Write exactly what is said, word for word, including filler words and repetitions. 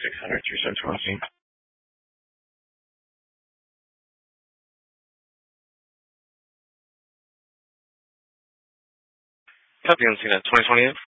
six hundred through Central Machine. Copy on C net twenty twenty-eight.